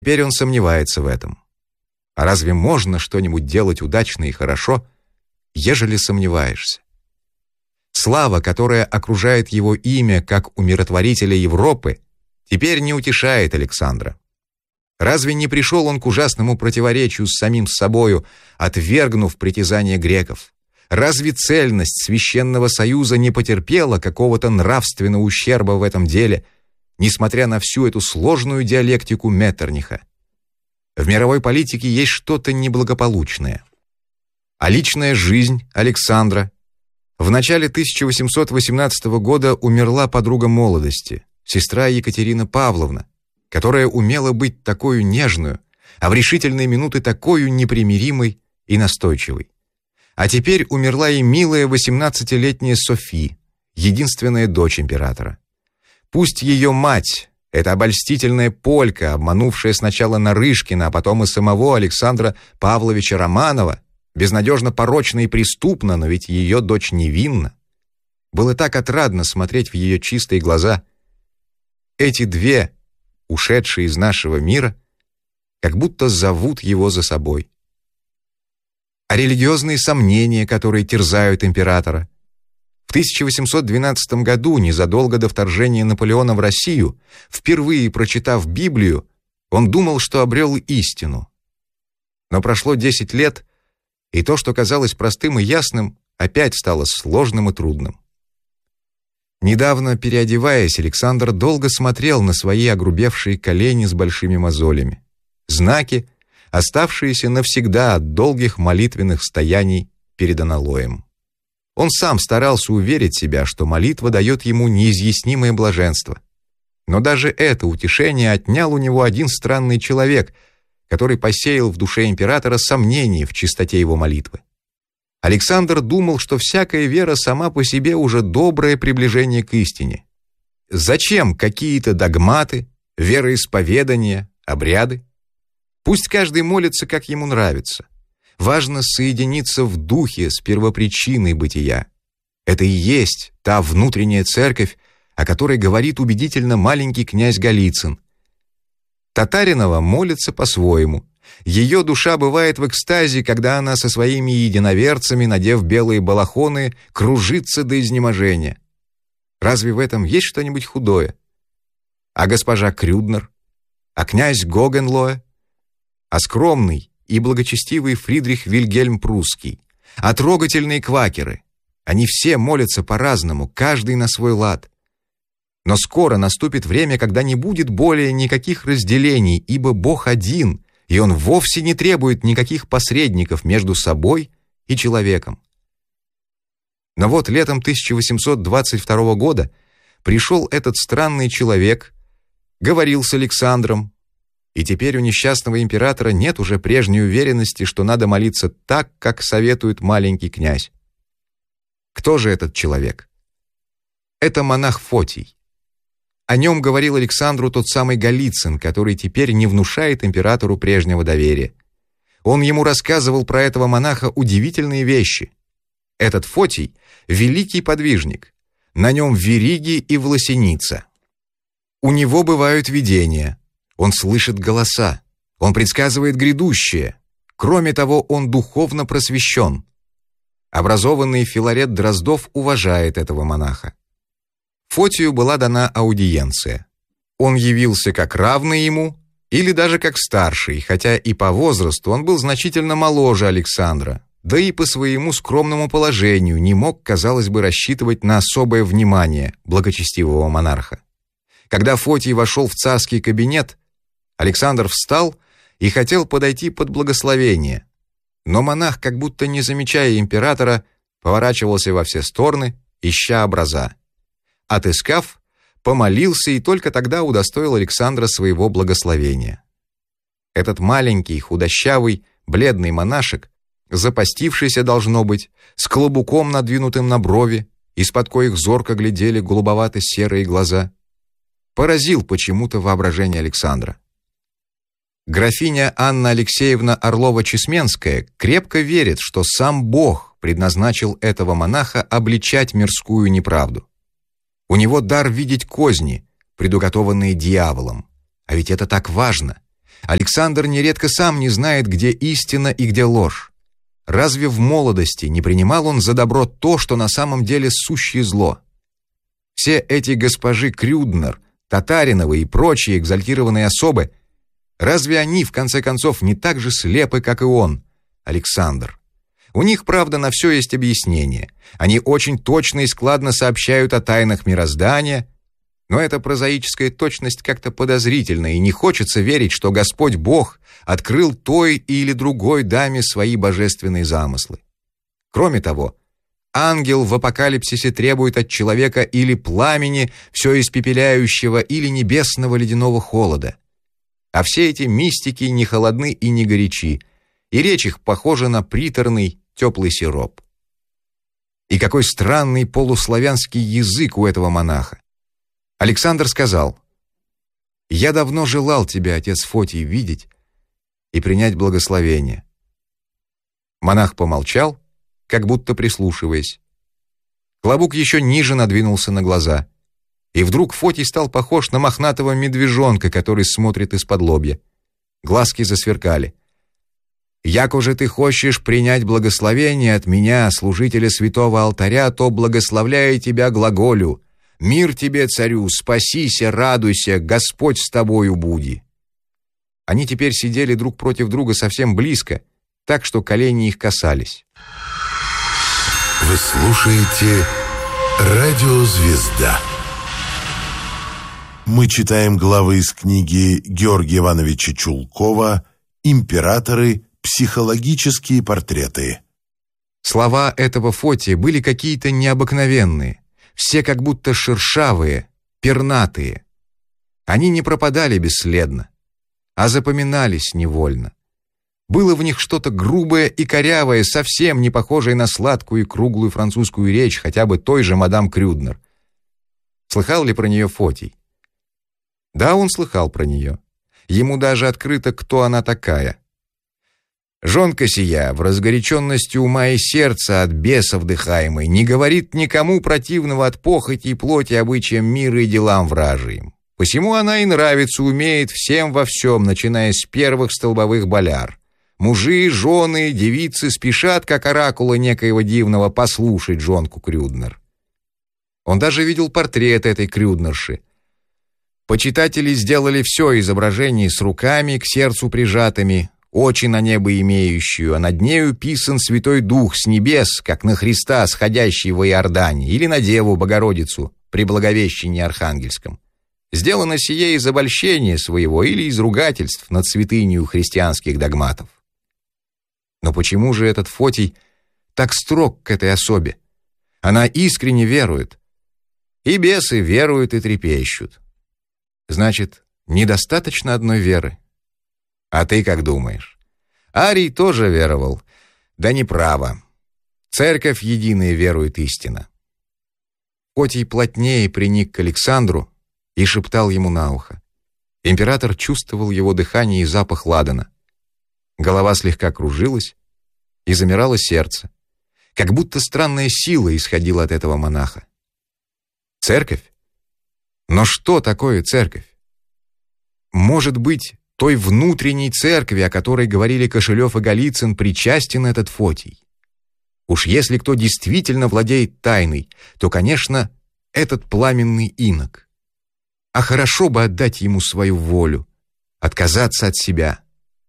Теперь он сомневается в этом. А разве можно что-нибудь делать удачно и хорошо, ежели сомневаешься? Слава, которая окружает его имя как умиротворителя Европы, теперь не утешает Александра. Разве не пришел он к ужасному противоречию с самим собою, отвергнув притязания греков? Разве цельность священного союза не потерпела какого-то нравственного ущерба в этом деле, несмотря на всю эту сложную диалектику Меттерниха? В мировой политике есть что-то неблагополучное. А личная жизнь Александра. В начале 1818 года умерла подруга молодости, сестра Екатерина Павловна, которая умела быть такою нежную, а в решительные минуты такою непримиримой и настойчивой. А теперь умерла и милая 18-летняя Софи, единственная дочь императора. Пусть ее мать, эта обольстительная полька, обманувшая сначала Нарышкина, а потом и самого Александра Павловича Романова, безнадежно порочна и преступна, но ведь ее дочь невинна. Было так отрадно смотреть в ее чистые глаза. Эти две, ушедшие из нашего мира, как будто зовут его за собой. А религиозные сомнения, которые терзают императора. В 1812 году, незадолго до вторжения Наполеона в Россию, впервые прочитав Библию, он думал, что обрел истину. Но прошло 10 лет, и то, что казалось простым и ясным, опять стало сложным и трудным. Недавно, переодеваясь, Александр долго смотрел на свои огрубевшие колени с большими мозолями. Знаки, оставшиеся навсегда от долгих молитвенных стояний перед аналоем. Он сам старался уверить себя, что молитва дает ему неизъяснимое блаженство. Но даже это утешение отнял у него один странный человек, который посеял в душе императора сомнения в чистоте его молитвы. Александр думал, что всякая вера сама по себе уже доброе приближение к истине. Зачем какие-то догматы, вероисповедания, обряды? Пусть каждый молится, как ему нравится. Важно соединиться в духе с первопричиной бытия. Это и есть та внутренняя церковь, о которой говорит убедительно маленький князь Голицын. Татаринова молится по-своему. Ее душа бывает в экстазе, когда она со своими единоверцами, надев белые балахоны, кружится до изнеможения. Разве в этом есть что-нибудь худое? А госпожа Крюднер? А князь Гогенлоэ? А скромный и благочестивый Фридрих Вильгельм Прусский? А трогательные квакеры? Они все молятся по-разному, каждый на свой лад. Но скоро наступит время, когда не будет более никаких разделений, ибо Бог один, и Он вовсе не требует никаких посредников между собой и человеком. Но вот летом 1822 года пришел этот странный человек, говорил с Александром, и теперь у несчастного императора нет уже прежней уверенности, что надо молиться так, как советует маленький князь. Кто же этот человек? Это монах Фотий. О нем говорил Александру тот самый Голицын, который теперь не внушает императору прежнего доверия. Он ему рассказывал про этого монаха удивительные вещи. Этот Фотий — великий подвижник. На нем вериги и власеница. У него бывают видения. Он слышит голоса. Он предсказывает грядущее. Кроме того, он духовно просвещен. Образованный Филарет Дроздов уважает этого монаха. Фотию была дана аудиенция. Он явился как равный ему или даже как старший, хотя и по возрасту он был значительно моложе Александра, да и по своему скромному положению не мог, казалось бы, рассчитывать на особое внимание благочестивого монарха. Когда Фотий вошел в царский кабинет, Александр встал и хотел подойти под благословение, но монах, как будто не замечая императора, поворачивался во все стороны, ища образа. Отыскав, помолился и только тогда удостоил Александра своего благословения. Этот маленький, худощавый, бледный монашек, запастившийся, должно быть, с клобуком, надвинутым на брови, из-под коих зорко глядели голубовато-серые глаза, поразил почему-то воображение Александра. Графиня Анна Алексеевна Орлова-Чесменская крепко верит, что сам Бог предназначил этого монаха обличать мирскую неправду. У него дар видеть козни, предуготованные дьяволом. А ведь это так важно. Александр нередко сам не знает, где истина и где ложь. Разве в молодости не принимал он за добро то, что на самом деле сущее зло? Все эти госпожи Крюднер, Татариновы и прочие экзальтированные особы, разве они, в конце концов, не так же слепы, как и он, Александр? У них, правда, на все есть объяснение. Они очень точно и складно сообщают о тайнах мироздания, но эта прозаическая точность как-то подозрительна, и не хочется верить, что Господь Бог открыл той или другой даме свои божественные замыслы. Кроме того, ангел в апокалипсисе требует от человека или пламени, все испепеляющего, или небесного ледяного холода. А все эти мистики не холодны и не горячи, и речь их похожа на приторный теплый сироп. И какой странный полуславянский язык у этого монаха. Александр сказал: «Я давно желал тебя, отец Фотий, видеть и принять благословение». Монах помолчал, как будто прислушиваясь. Клобук еще ниже надвинулся на глаза, и вдруг Фотий стал похож на мохнатого медвежонка, который смотрит из-под лобья. Глазки засверкали. «Яко же ты хочешь принять благословение от меня, служителя святого алтаря, то благословляю тебя глаголю: мир тебе, царю, спасися, радуйся, Господь с тобою буди». Они теперь сидели друг против друга совсем близко, так что колени их касались. Вы слушаете «Радио Звезда». Мы читаем главы из книги Георгия Ивановича Чулкова «Императоры. Психологические портреты». Слова этого Фотия были какие-то необыкновенные, все как будто шершавые, пернатые. Они не пропадали бесследно, а запоминались невольно. Было в них что-то грубое и корявое, совсем не похожее на сладкую и круглую французскую речь хотя бы той же мадам Крюднер. Слыхал ли про нее Фотий? Да, он слыхал про нее. Ему даже открыто, кто она такая. «Жонка сия, в разгоряченности ума и сердца от беса вдыхаемой, не говорит никому противного от похоти и плоти обычаям мира и делам вражиим. Посему она и нравится, умеет всем во всем, начиная с первых столбовых боляр. Мужи, жены, девицы спешат, как оракула некоего дивного, послушать жонку Крюднер». Он даже видел портрет этой Крюднерши. Почитатели сделали все изображение с руками к сердцу прижатыми, очи на небо имеющую, а над нею писан Святой Дух с небес, как на Христа, сходящий во Иордане, или на Деву Богородицу при Благовещении Архангельском. Сделано сие из обольщения своего или из ругательств над святынею христианских догматов. Но почему же этот Фотий так строг к этой особе? Она искренне верует. И бесы веруют и трепещут. Значит, недостаточно одной веры. А ты как думаешь? Арий тоже веровал. Да неправо. Церковь единая верует истинно. Фотий плотнее приник к Александру и шептал ему на ухо. Император чувствовал его дыхание и запах ладана. Голова слегка кружилась, и замирало сердце, как будто странная сила исходила от этого монаха. Церковь? Но что такое церковь? Может быть, той внутренней церкви, о которой говорили Кошелев и Голицын, причастен этот Фотий? Уж если кто действительно владеет тайной, то, конечно, этот пламенный инок. А хорошо бы отдать ему свою волю, отказаться от себя.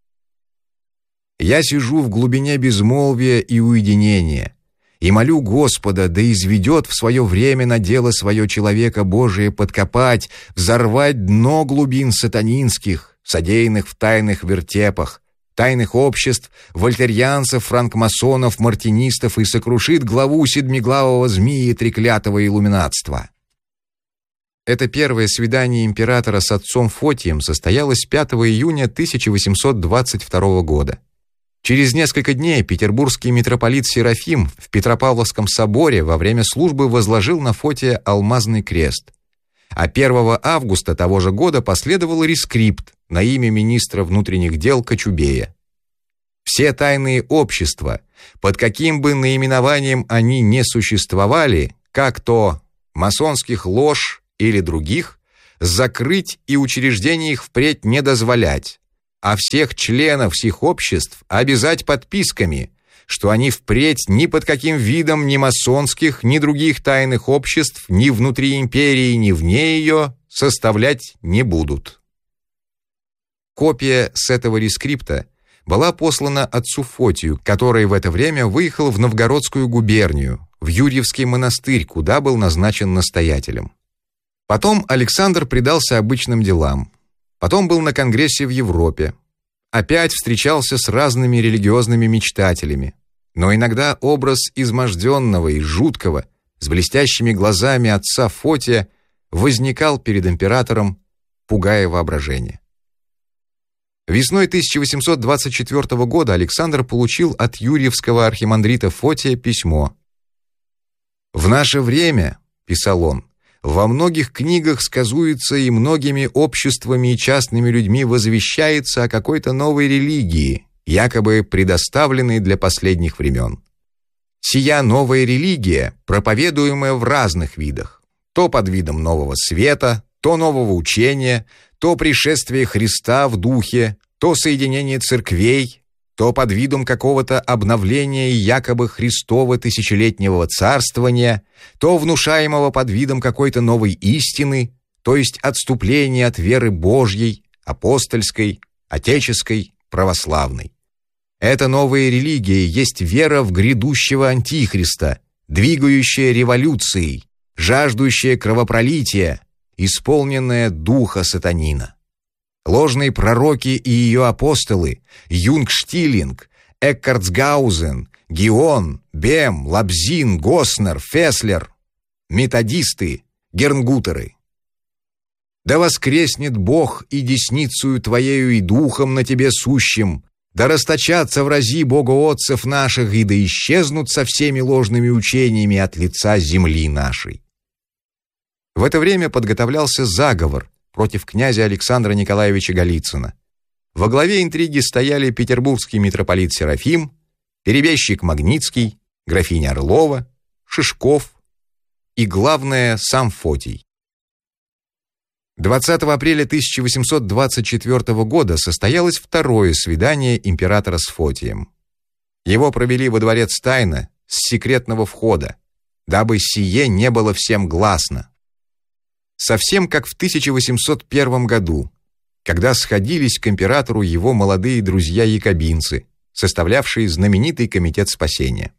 Я сижу в глубине безмолвия и уединения и молю Господа, да изведет в свое время на дело свое человека Божие подкопать, взорвать дно глубин сатанинских, содеянных в тайных вертепах, тайных обществ, вольтерьянцев, франкмасонов, мартинистов и сокрушит главу седмиглавого змеи треклятого иллюминатства. Это первое свидание императора с отцом Фотием состоялось 5 июня 1822 года. Через несколько дней петербургский митрополит Серафим в Петропавловском соборе во время службы возложил на Фотия алмазный крест. А 1 августа того же года последовал рескрипт на имя министра внутренних дел Кочубея. Все тайные общества, под каким бы наименованием они не существовали, как то масонских лож или других, закрыть и учреждение их впредь не дозволять, а всех членов сих обществ обязать подписками, что они впредь ни под каким видом ни масонских, ни других тайных обществ ни внутри империи, ни вне ее составлять не будут. Копия с этого рескрипта была послана отцу Фотию, который в это время выехал в Новгородскую губернию, в Юрьевский монастырь, куда был назначен настоятелем. Потом Александр предался обычным делам. Потом был на конгрессе в Европе. Опять встречался с разными религиозными мечтателями. Но иногда образ изможденного и жуткого, с блестящими глазами отца Фотия возникал перед императором, пугая воображение. Весной 1824 года Александр получил от юрьевского архимандрита Фотия письмо. «В наше время, — писал он, — во многих книгах сказуется и многими обществами и частными людьми возвещается о какой-то новой религии, якобы предоставленной для последних времен. Сия новая религия, проповедуемая в разных видах, то под видом нового света, то нового учения, то пришествие Христа в духе, то соединение церквей, то под видом какого-то обновления якобы Христова тысячелетнего царствования, то внушаемого под видом какой-то новой истины, то есть отступления от веры Божьей, апостольской, отеческой, православной. Эта новая религия есть вера в грядущего антихриста, двигающая революцией, жаждущая кровопролития, исполненная духа сатанина. Ложные пророки и ее апостолы Юнгштилинг, Эккартсгаузен, Гион, Бем, Лабзин, Госнер, Феслер, методисты, гернгутеры. Да воскреснет Бог и десницею Твоею и духом на Тебе сущим, да расточатся врази богоотцев наших и да исчезнут со всеми ложными учениями от лица земли нашей». В это время подготовлялся заговор против князя Александра Николаевича Голицына. Во главе интриги стояли петербургский митрополит Серафим, перебежчик Магнитский, графиня Орлова, Шишков и, главное, сам Фотий. 20 апреля 1824 года состоялось второе свидание императора с Фотием. Его провели во дворец тайно, с секретного входа, дабы сие не было всем гласно. Совсем как в 1801 году, когда сходились к императору его молодые друзья-якобинцы, составлявшие знаменитый комитет спасения.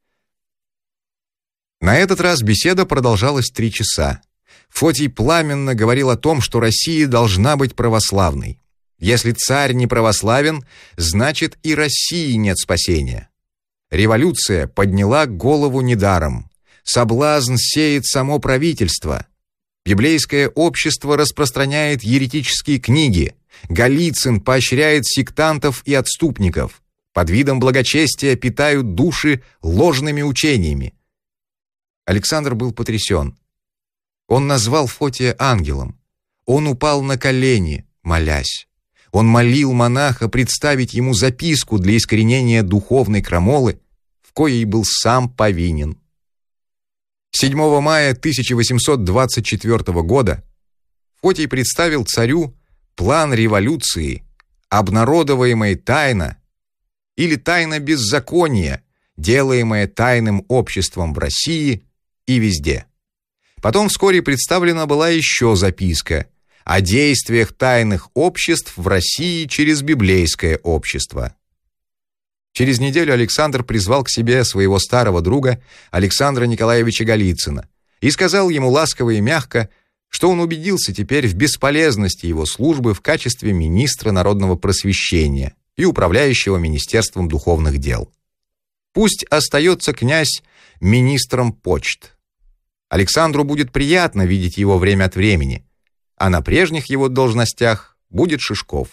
На этот раз беседа продолжалась 3 часа. Фотий пламенно говорил о том, что Россия должна быть православной. Если царь не православен, значит и России нет спасения. Революция подняла голову недаром. Соблазн сеет само правительство. Библейское общество распространяет еретические книги. Голицын поощряет сектантов и отступников. Под видом благочестия питают души ложными учениями. Александр был потрясен. Он назвал Фотия ангелом. Он упал на колени, молясь. Он молил монаха представить ему записку для искоренения духовной крамолы, в коей был сам повинен. 7 мая 1824 года Фотий представил царю план революции, обнародоваемой тайно или тайно беззакония, делаемое тайным обществом в России и везде. Потом вскоре представлена была еще записка о действиях тайных обществ в России через библейское общество. Через неделю Александр призвал к себе своего старого друга Александра Николаевича Голицына и сказал ему ласково и мягко, что он убедился теперь в бесполезности его службы в качестве министра народного просвещения и управляющего Министерством духовных дел. Пусть остается князь министром почт. Александру будет приятно видеть его время от времени, а на прежних его должностях будет Шишков.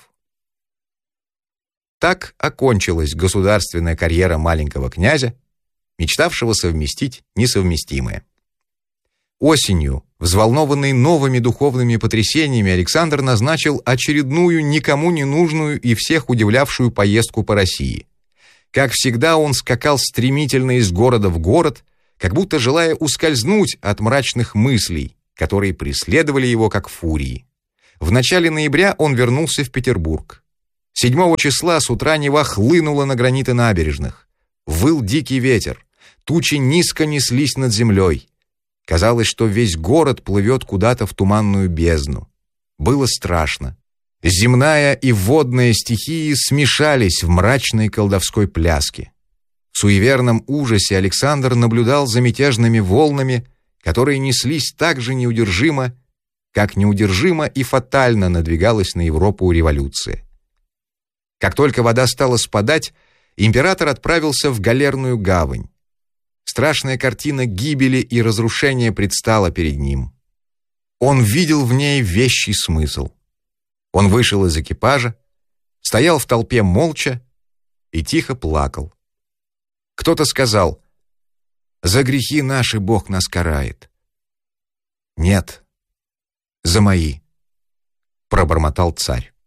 Так окончилась государственная карьера маленького князя, мечтавшего совместить несовместимое. Осенью, взволнованный новыми духовными потрясениями, Александр назначил очередную, никому не нужную и всех удивлявшую поездку по России. Как всегда, он скакал стремительно из города в город, как будто желая ускользнуть от мрачных мыслей, которые преследовали его как фурии. В начале ноября он вернулся в Петербург. 7 числа с утра Нева хлынула на граниты набережных. Выл дикий ветер. Тучи низко неслись над землей. Казалось, что весь город плывет куда-то в туманную бездну. Было страшно. Земная и водная стихии смешались в мрачной колдовской пляске. В суеверном ужасе Александр наблюдал за мятежными волнами, которые неслись так же неудержимо, как неудержимо и фатально надвигалась на Европу революция. Как только вода стала спадать, император отправился в Галерную гавань. Страшная картина гибели и разрушения предстала перед ним. Он видел в ней вещий смысл. Он вышел из экипажа, стоял в толпе молча и тихо плакал. Кто-то сказал: «За грехи наши Бог нас карает». «Нет, за мои», — пробормотал царь.